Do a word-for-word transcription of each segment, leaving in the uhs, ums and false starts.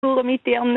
mit ihren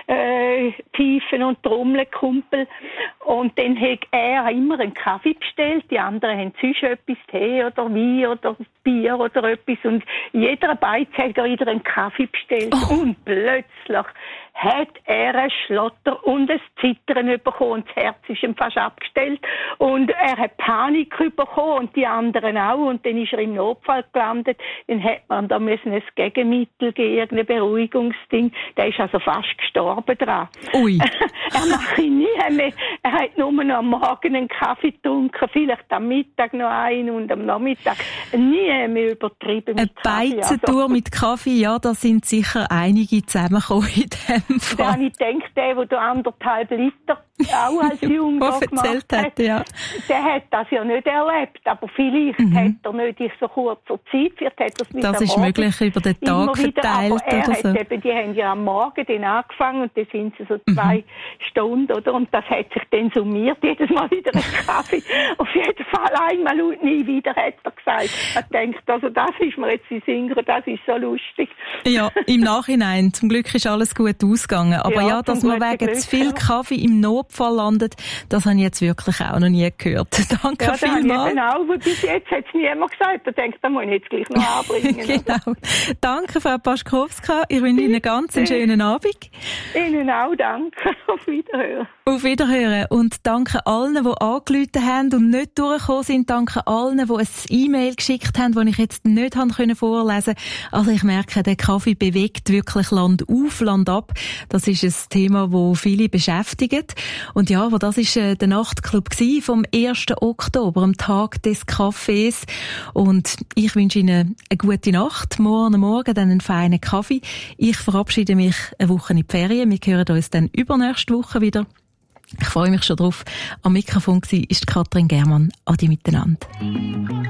äh, Pfeifen und Trommelkumpel. Und dann hat er immer einen Kaffee bestellt, die anderen haben sonst etwas, Tee oder Wein oder Bier oder etwas. Und jeder Beiz hat er wieder einen Kaffee bestellt. Oh. Und plötzlich hat er einen Schlotter und ein Zittern bekommen und das Herz ist ihm fast abgestellt und er hat Panik bekommen und die anderen auch und dann ist er im Notfall gelandet. Dann hat man da müssen ein Gegenmittel geben, irgendein Beruhigungsding. Der ist also fast gestorben dran. Ui. Er macht ihn nie mehr. Er hat nur noch am Morgen einen Kaffee getrunken, vielleicht am Mittag noch einen und am Nachmittag nie mehr übertrieben mit Kaffee. Eine Beizentour also. Mit Kaffee, ja, da sind sicher einige zusammengekommen in dem Fall. Da habe ich gedacht, der, der da anderthalb Liter auch als Junger gemacht hat, ja. Der hat das ja nicht erlebt, aber vielleicht mhm. hat er nicht in so kurzer Zeit, vielleicht hat er es das ist Morgen möglich über den Tag verteilt aber er oder hat so. Eben, die haben ja am Morgen dann angefangen und dann sind sie so zwei mhm. Stunden, oder? Und das hat sich dann summiert, jedes Mal wieder ein Kaffee. Auf jeden Fall einmal und nie wieder, hat er gesagt. Er denkt, also das ist mir jetzt in Singen, das ist so lustig. Ja, im Nachhinein, zum Glück ist alles gut ausgegangen. Aber ja, ja dass man wegen Glück, zu viel ja. Kaffee im Notfall landet, das habe ich jetzt wirklich auch noch nie gehört. Danke ja, vielmals. Genau, weil bis jetzt hat es niemand gesagt. Da denkt, da muss ich jetzt gleich noch anbringen. Genau. Danke, Frau Paschkowska. Ich wünsche Ihnen ganz einen schönen Abend. Ihnen auch, danke. Auf Wiederhören. Auf Wiederhören. Und danke allen, die angerufen haben und nicht durchgekommen sind. Danke allen, die ein E-Mail geschickt haben, das ich jetzt nicht vorlesen konnte. Also ich merke, der Kaffee bewegt wirklich Land auf, Land ab. Das ist ein Thema, das viele beschäftigt. Und ja, aber das war äh, der Nachtclub vom ersten Oktober, am Tag des Kaffees. Und ich wünsche Ihnen eine gute Nacht, morgen Morgen dann einen feinen Kaffee. Ich verabschiede mich eine Woche in die Ferien. Wir hören uns dann übernächste Woche wieder. Ich freue mich schon drauf. Am Mikrofon war Katrin Germann. Adi miteinander.